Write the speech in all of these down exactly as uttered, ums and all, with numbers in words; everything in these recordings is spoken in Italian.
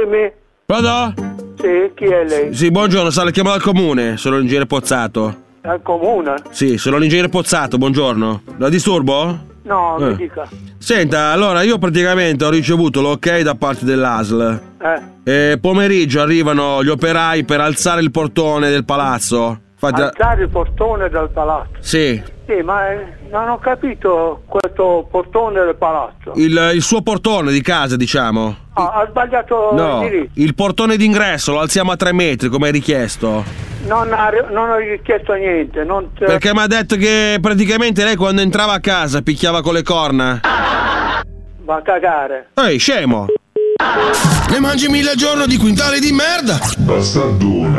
Dimmi. Pronto? Sì, chi è lei? Sì, buongiorno, salve, chiamo dal comune, sono l'ingegnere Pozzato. Dal comune? Sì, sono l'ingegnere Pozzato, buongiorno. La disturbo? No, eh. mi dica. Senta, allora io praticamente ho ricevuto l'ok da parte dell'A S L. Eh. E pomeriggio arrivano gli operai per alzare il portone del palazzo. Fate... Alzare il portone del palazzo? Sì. Sì, ma eh, non ho capito questo portone del palazzo. Il, il suo portone di casa, diciamo. Ah, ha sbagliato No, il diritto. il portone d'ingresso lo alziamo a tre metri, come hai richiesto. Non, ha, non ho richiesto niente. Non te... Perché mi ha detto che praticamente lei quando entrava a casa picchiava con le corna. Va a cagare. Ehi, scemo! Ne mangi mille al giorno di quintali di merda! Bastardona.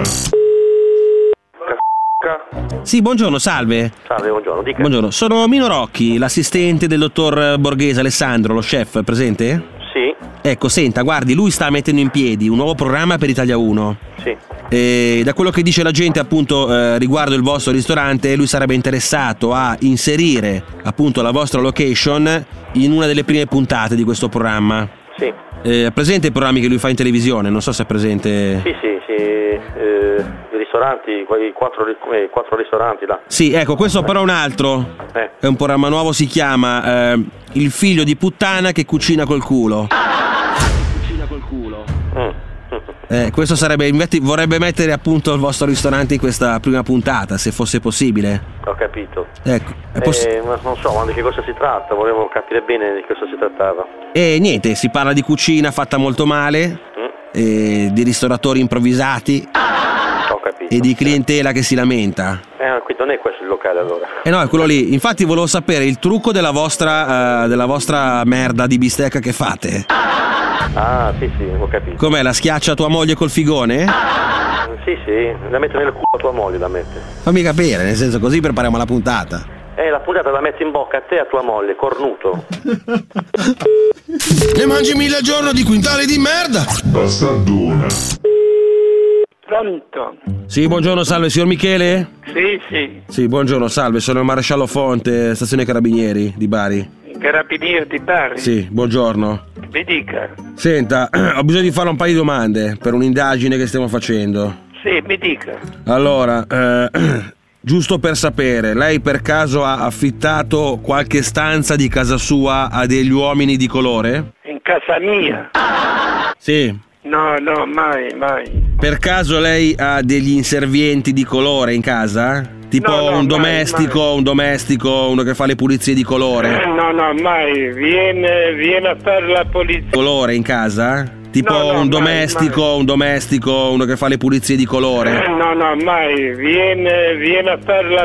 Sì, buongiorno, salve. Salve, buongiorno, dica. Buongiorno, sono Mino Rocchi, l'assistente del dottor Borghese Alessandro, lo chef, presente? Sì. Ecco, senta, guardi, lui sta mettendo in piedi un nuovo programma per Italia uno. Sì. E da quello che dice la gente appunto eh, riguardo il vostro ristorante, lui sarebbe interessato a inserire appunto la vostra location in una delle prime puntate di questo programma. Sì. È presente i programmi che lui fa in televisione? Non so se è presente. Sì, sì, sì. Eh, I ristoranti, quei quattro, quei quattro ristoranti là. Sì, ecco, questo però è un altro. Eh. È un programma nuovo, si chiama eh, Il figlio di puttana che cucina col culo. Cucina col culo. Mm. Eh, questo sarebbe, infatti vorrebbe mettere appunto il vostro ristorante in questa prima puntata, se fosse possibile. Ho capito. Ecco, è poss- eh, ma non so, ma di che cosa si tratta? Volevo capire bene di cosa si trattava. E niente, si parla di cucina fatta molto male, Mm. e di ristoratori improvvisati Ho capito. e di clientela che si lamenta. Eh, qui non è questo il locale allora. Eh no, è quello lì. Infatti volevo sapere il trucco della vostra, eh, della vostra merda di bistecca che fate. Ah, sì, sì, ho capito. Com'è, la schiaccia tua moglie col figone? Sì, sì, la metto nel culo a tua moglie, la mette. Fammi capire, nel senso così prepariamo la puntata. Eh, la puntata la metti in bocca a te e a tua moglie, cornuto. Ne mangi mille al giorno di quintali di merda! Bastardona. Pronto? Sì, buongiorno, salve, signor Michele? Sì, sì. Sì, buongiorno, salve, sono il maresciallo Fonte, stazione Carabinieri di Bari. Carabinieri di Bari? Sì, buongiorno. Mi dica. Senta, ho bisogno di fare un paio di domande per un'indagine che stiamo facendo. Sì, mi dica. Allora, eh, giusto per sapere, lei per caso ha affittato qualche stanza di casa sua a degli uomini di colore? In casa mia? Sì. No, no, mai, mai. Per caso lei ha degli inservienti di colore in casa? Tipo No, no, un mai, domestico, mai. un domestico, uno che fa le pulizie di colore? No, no, mai. Viene, viene a fare la polizia. Colore in casa? Tipo No, no, un mai, domestico, mai. un domestico, uno che fa le pulizie di colore? No, no, mai. Viene, viene a fare la